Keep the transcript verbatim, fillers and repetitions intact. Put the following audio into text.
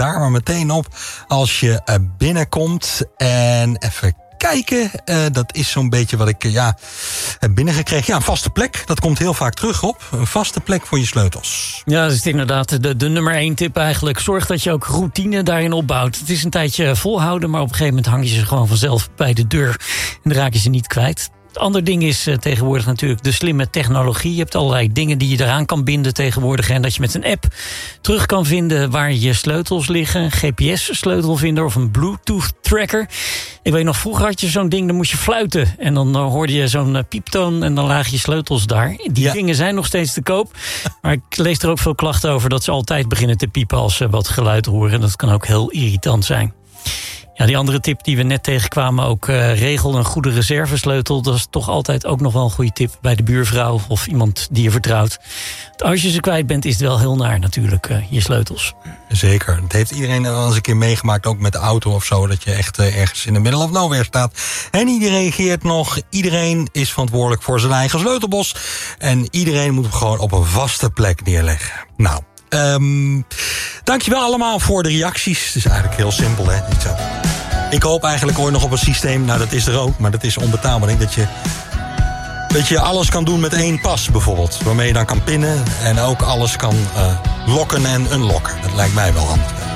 daar maar meteen op als je uh, binnenkomt. En even kijken, uh, dat is zo'n beetje wat ik uh, ja, heb binnengekregen. Ja, een vaste plek, dat komt heel vaak terug op. Een vaste plek voor je sleutels. Ja, dat is inderdaad de, de nummer één tip eigenlijk. Zorg dat je ook routine daarin opbouwt. Het is een tijdje volhouden, maar op een gegeven moment hang je ze gewoon vanzelf bij de deur. En dan raak je ze niet kwijt. Het andere ding is uh, tegenwoordig natuurlijk de slimme technologie. Je hebt allerlei dingen die je eraan kan binden tegenwoordig. En dat je met een app terug kan vinden waar je sleutels liggen. Een G P S-sleutelvinder of een Bluetooth-tracker. Ik weet nog, vroeger had je zo'n ding, dan moest je fluiten. En dan uh, hoorde je zo'n uh, pieptoon en dan lagen je sleutels daar. Die ja. dingen zijn nog steeds te koop. Maar ik lees er ook veel klachten over dat ze altijd beginnen te piepen als ze wat geluid horen. Dat kan ook heel irritant zijn. Ja, die andere tip die we net tegenkwamen, ook uh, regel een goede reservesleutel. Dat is toch altijd ook nog wel een goede tip bij de buurvrouw of iemand die je vertrouwt. Als je ze kwijt bent, is het wel heel naar natuurlijk, uh, je sleutels. Zeker. Dat heeft iedereen wel eens een keer meegemaakt, ook met de auto of zo, dat je echt uh, ergens in de middle of nowhere staat. En iedereen reageert nog. Iedereen is verantwoordelijk voor zijn eigen sleutelbos. En iedereen moet hem gewoon op een vaste plek neerleggen. Nou, Um, dankjewel allemaal voor de reacties. Het is eigenlijk heel simpel, hè? Niet zo. Ik hoop eigenlijk ooit nog op een systeem, nou dat is er ook, maar dat is onbetaalbaar. Denk dat je, dat je alles kan doen met één pas bijvoorbeeld. Waarmee je dan kan pinnen en ook alles kan uh, lokken en unlocken. Dat lijkt mij wel handig.